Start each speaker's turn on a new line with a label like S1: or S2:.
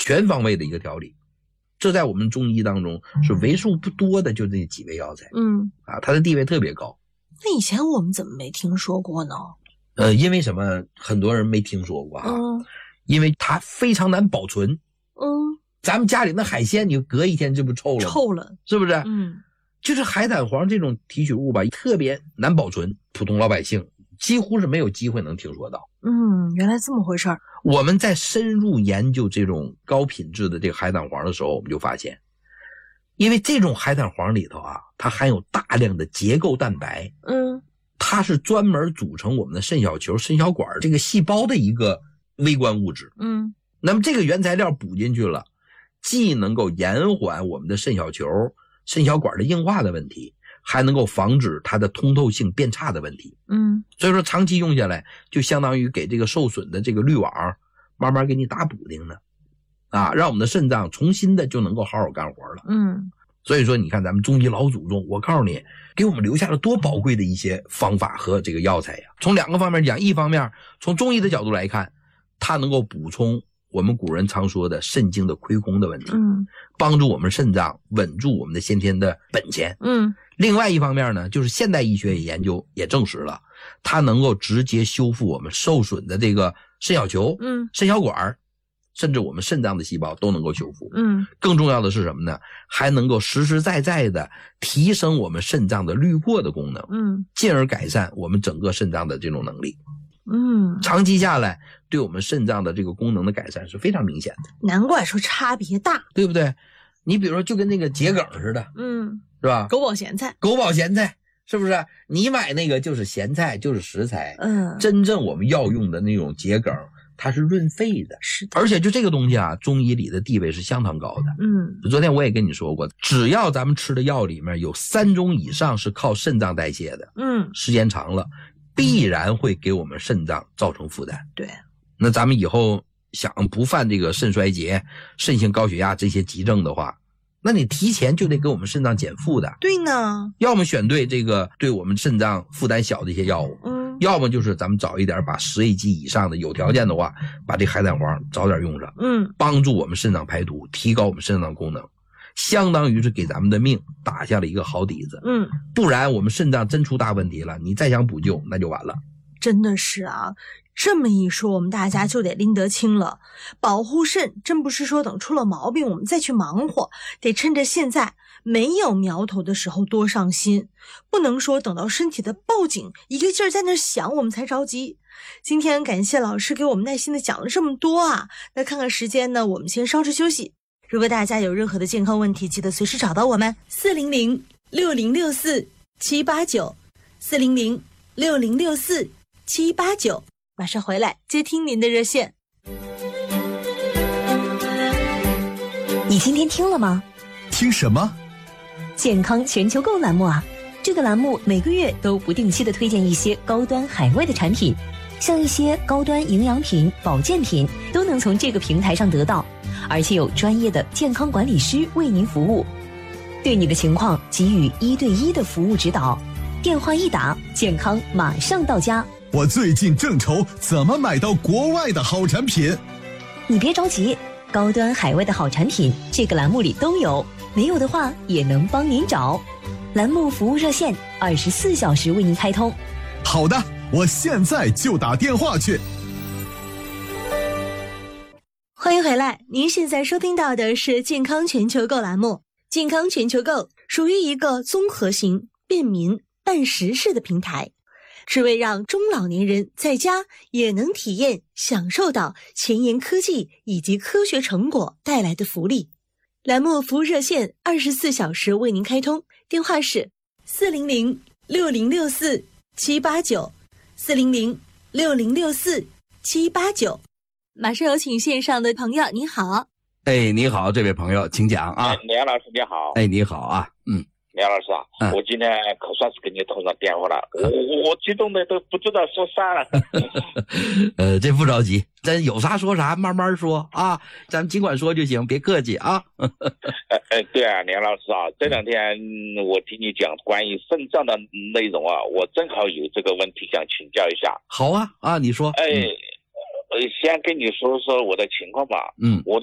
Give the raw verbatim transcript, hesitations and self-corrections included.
S1: 全方位的一个调理。这在我们中医当中是为数不多的，就这几味药材。
S2: 嗯，
S1: 啊，它的地位特别高。
S2: 那以前我们怎么没听说过呢？
S1: 呃，因为什么？很多人没听说过啊。
S2: 嗯，
S1: 因为它非常难保存。
S2: 嗯，
S1: 咱们家里那海鲜，你隔一天这不臭了？
S2: 臭了，
S1: 是不是？
S2: 嗯，
S1: 就是海胆黄这种提取物吧，特别难保存，普通老百姓几乎是没有机会能听说到。
S2: 嗯，原来这么回事儿。
S1: 我们在深入研究这种高品质的这个海胆黄的时候，我们就发现，因为这种海胆黄里头啊，它含有大量的结构蛋白，
S2: 嗯，
S1: 它是专门组成我们的肾小球、肾小管这个细胞的一个微观物质。
S2: 嗯，
S1: 那么这个原材料补进去了，既能够延缓我们的肾小球、肾小管的硬化的问题，还能够防止它的通透性变差的问题。
S2: 嗯，
S1: 所以说长期用下来，就相当于给这个受损的这个滤网慢慢给你打补丁呢，啊，让我们的肾脏重新的就能够好好干活了。
S2: 嗯，
S1: 所以说你看咱们中医老祖宗，我告诉你，给我们留下了多宝贵的一些方法和这个药材呀。从两个方面讲，一方面从中医的角度来看，它能够补充我们古人常说的肾精的亏空的问题，
S2: 嗯，
S1: 帮助我们肾脏稳住我们的先天的本钱。
S2: 嗯，
S1: 另外一方面呢，就是现代医学也研究也证实了，它能够直接修复我们受损的这个肾小球、
S2: 嗯，
S1: 肾小管，甚至我们肾脏的细胞都能够修复。
S2: 嗯，
S1: 更重要的是什么呢？还能够实实在在的提升我们肾脏的滤过的功能，
S2: 嗯，
S1: 进而改善我们整个肾脏的这种能力。
S2: 嗯，
S1: 长期下来，对我们肾脏的这个功能的改善是非常明显的。
S2: 难怪说差别大，
S1: 对不对？你比如说就跟那个桔梗似的，
S2: 嗯，
S1: 是吧？
S2: 狗宝咸菜，
S1: 狗宝咸菜是不是？你买那个就是咸菜，就是食材。
S2: 嗯，
S1: 真正我们要用的那种桔梗，它是润肺的。
S2: 是的，
S1: 而且就这个东西啊，中医里的地位是相当高的。
S2: 嗯，
S1: 昨天我也跟你说过，只要咱们吃的药里面有三种以上是靠肾脏代谢的，
S2: 嗯，
S1: 时间长了必然会给我们肾脏造成负担。
S2: 对，
S1: 那咱们以后想不犯这个肾衰竭、肾性高血压这些急症的话，那你提前就得给我们肾脏减负的。
S2: 对呢，
S1: 要么选对这个对我们肾脏负担小的一些药物，
S2: 嗯，
S1: 要么就是咱们早一点把十 A 级以上的，有条件的话，把这海胆黄早点用上，
S2: 嗯，
S1: 帮助我们肾脏排毒，提高我们肾脏功能，相当于是给咱们的命打下了一个好底子。
S2: 嗯，
S1: 不然我们肾脏真出大问题了，你再想补救那就完了。
S2: 真的是啊，这么一说，我们大家就得拎得清了。保护肾真不是说等出了毛病我们再去忙活，得趁着现在没有苗头的时候多上心，不能说等到身体的报警一个劲儿在那想我们才着急。今天感谢老师给我们耐心的讲了这么多啊，那看看时间呢，我们先稍事休息。如果大家有任何的健康问题，记得随时找到我们四零零六零六四七八九 四零零六零六四七八九，马上回来接听您的热线。
S3: 你今天听了吗？
S4: 听什么？
S3: 健康全球购栏目啊！这个栏目每个月都不定期的推荐一些高端海外的产品，像一些高端营养品、保健品都能从这个平台上得到，而且有专业的健康管理师为您服务，对你的情况给予一对一的服务指导。电话一打，健康马上到家。
S4: 我最近正愁怎么买到国外的好产品。
S3: 你别着急，高端海外的好产品这个栏目里都有，没有的话也能帮您找。栏目服务热线二十四小时为您开通。
S4: 好的，我现在就打电话去。
S2: 欢迎回来，您现在收听到的是健康全球购栏目。健康全球购属于一个综合型、便民、办实事的平台，只为让中老年人在家也能体验享受到前沿科技以及科学成果带来的福利。栏目服务热线二十四小时为您开通，电话是四零零六零六四七八九 四零零六零六四七八九。马上有请线上的朋友，你好。
S1: 哎，你好，这位朋友，请讲啊。
S5: 梁老师你好。
S1: 哎，你好啊，嗯。
S5: 梁老师啊，
S1: 嗯、
S5: 我今天可算是给你通上电话了，我我我激动的都不知道说啥了。
S1: 呃，这不着急，咱有啥说啥，慢慢说啊，咱尽管说就行，别客气啊。
S5: 哎哎，对啊，梁老师啊，这两天我听你讲关于肾脏的内容啊，我正好有这个问题想请教一下。
S1: 好啊，啊，你说。
S5: 哎，呃，先跟你说说我的情况吧。
S1: 嗯，
S5: 我